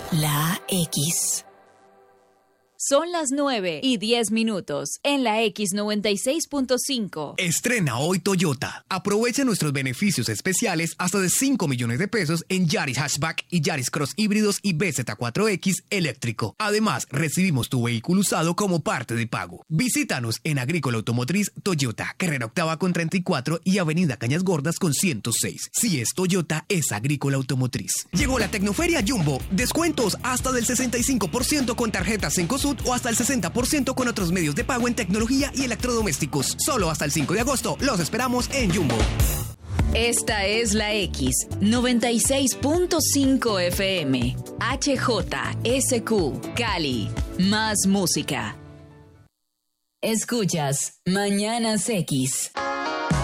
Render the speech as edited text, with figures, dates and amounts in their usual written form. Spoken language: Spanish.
La X. Son las 9:10 en la X96.5. Estrena hoy Toyota. Aprovecha nuestros beneficios especiales hasta de 5 millones de pesos en Yaris Hatchback y Yaris Cross híbridos y BZ4X eléctrico. Además, recibimos tu vehículo usado como parte de pago. Visítanos en Agrícola Automotriz Toyota, Carrera Octava con 34 y Avenida Cañas Gordas con 106. Si es Toyota, es Agrícola Automotriz. Llegó la Tecnoferia Jumbo. Descuentos hasta del 65% con tarjetas Cencosud o hasta el 60% con otros medios de pago en tecnología y electrodomésticos. Solo hasta el 5 de agosto. Los esperamos en Jumbo. Esta es la X 96.5 FM. HJSQ Cali. Más música. Escuchas Mañanas X.